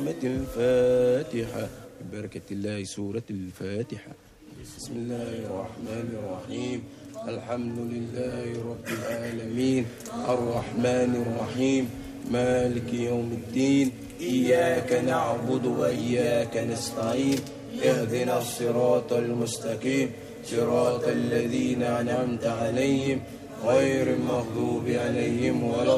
الفاتحة ببركة الله سورة الفاتحة. بسم الله الرحمن الرحيم. الحمد لله رب العالمين الرحمن الرحيم مالك يوم الدين إياك نعبد وإياك نستعين اهدنا الصراط المستقيم صراط الذين أنعمت عليهم غير المغضوب عليهم ولا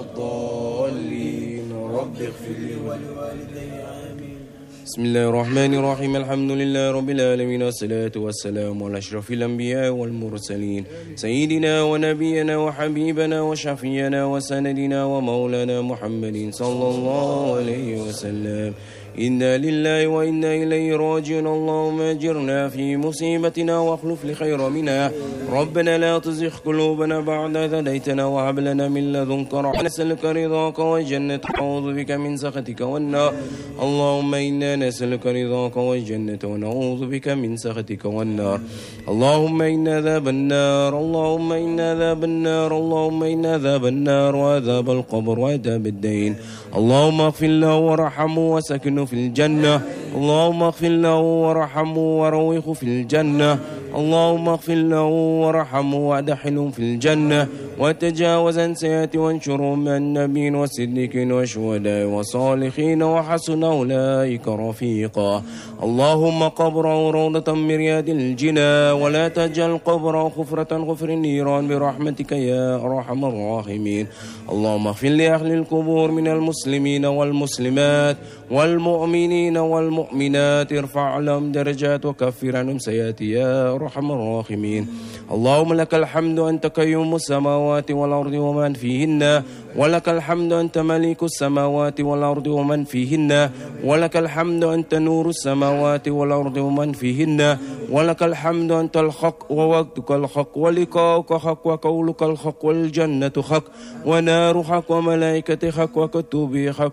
الضالين رب اغفر لي ولوالدي آمين. بسم الله الرحمن الرحيم. الحمد لله رب العالمين والصلاة والسلام على أشرف الأنبياء والمرسلين سيدنا ونبينا وحبيبنا وشفينا وسندنا ومولانا محمد صلى الله عليه وسلم. إنا لله وإنا إليه راجعون. اللهم أجرنا في مصيبتنا واخلف لخير منها. ربنا لا تزغ قلوبنا بعد إذ هديتنا وهب لنا من لدنك رحمة. نسألك رضاك والجنة ونعوذ بك من سخطك والنار. اللهم إنا نسألك رضاك والجنة ونعوذ بك من سخطك والنار. اللهم إنا عذاب النار. اللهم إنا عذاب النار. اللهم إنا عذاب النار وعذاب القبر وعذاب الدين. اللهم اغفر له وارحمه وسكنه في الجنة. اللهم اغفر له وارحمه وروحه في الجنة. اللهم اغفر له وارحمه وادخله في الجنة وتجاوز عن سيئاته وانشرهم مع النبيين والصديقين والشهداء والصالحين وحسن أولئك رفيقا. اللهم قبره روضة من رياض الجنة ولا تجعل قبره خفرة غفر النيران برحمتك يا أرحم الراحمين. اللهم اغفر لأهل القبور من المسلمين والمسلمات والمؤمنين والمؤمنات ارفع لهم درجات وكفر عنهم سيئات يا أرحم الراحمين. اللهم لك الحمد أنت قيوم السماوات والأرض ومن فيهن ولك الحمد أنت ملك السماوات والأرض ومن فيهن ولك الحمد أنت نور السماوات والأرض ومن فيهن ولك الحمد أنت الحق ووعدك الحق ولقاؤك حق وقولك الحق والجنة حق ونار حق وملائكة حق وكتب حق